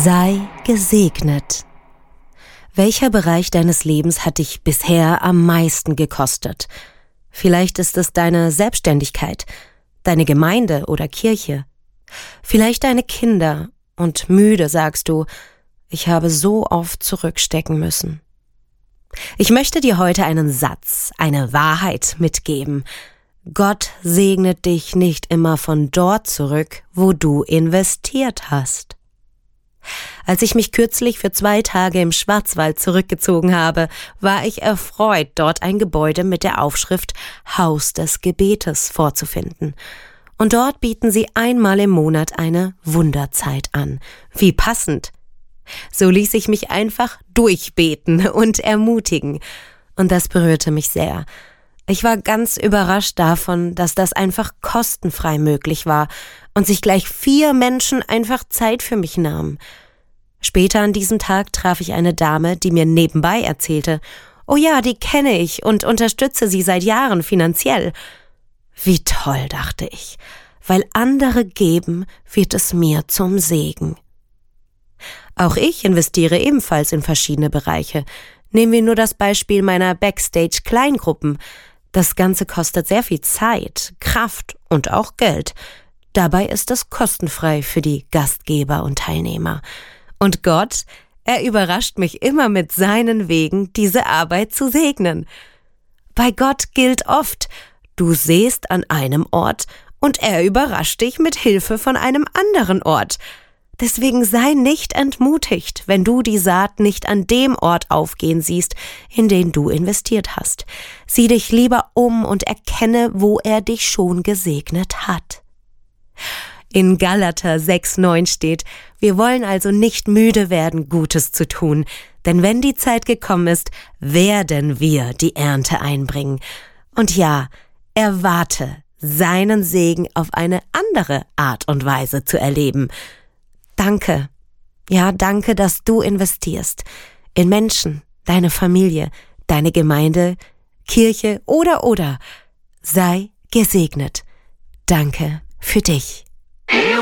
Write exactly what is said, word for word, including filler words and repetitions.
Sei gesegnet. Welcher Bereich deines Lebens hat dich bisher am meisten gekostet? Vielleicht ist es deine Selbstständigkeit, deine Gemeinde oder Kirche. Vielleicht deine Kinder, und müde sagst du, ich habe so oft zurückstecken müssen. Ich möchte dir heute einen Satz, eine Wahrheit mitgeben. Gott segnet dich nicht immer von dort zurück, wo du investiert hast. Als ich mich kürzlich für zwei Tage im Schwarzwald zurückgezogen habe, war ich erfreut, dort ein Gebäude mit der Aufschrift Haus des Gebetes vorzufinden. Und dort bieten sie einmal im Monat eine Wunderzeit an. Wie passend! So ließ ich mich einfach durchbeten und ermutigen. Und das berührte mich sehr. Ich war ganz überrascht davon, dass das einfach kostenfrei möglich war und sich gleich vier Menschen einfach Zeit für mich nahmen. Später an diesem Tag traf ich eine Dame, die mir nebenbei erzählte, oh ja, die kenne ich und unterstütze sie seit Jahren finanziell. Wie toll, dachte ich, weil andere geben, wird es mir zum Segen. Auch ich investiere ebenfalls in verschiedene Bereiche. Nehmen wir nur das Beispiel meiner Backstage-Kleingruppen. Das Ganze kostet sehr viel Zeit, Kraft und auch Geld. Dabei ist es kostenfrei für die Gastgeber und Teilnehmer. Und Gott, er überrascht mich immer mit seinen Wegen, diese Arbeit zu segnen. Bei Gott gilt oft, du sähst an einem Ort und er überrascht dich mit Hilfe von einem anderen Ort. Deswegen sei nicht entmutigt, wenn du die Saat nicht an dem Ort aufgehen siehst, in den du investiert hast. Sieh dich lieber um und erkenne, wo er dich schon gesegnet hat. In Galater sechs neun steht, wir wollen also nicht müde werden, Gutes zu tun, denn wenn die Zeit gekommen ist, werden wir die Ernte einbringen. Und ja, erwarte, seinen Segen auf eine andere Art und Weise zu erleben. Danke, ja, danke, dass du investierst in Menschen, deine Familie, deine Gemeinde, Kirche oder, oder. Sei gesegnet. Danke für dich.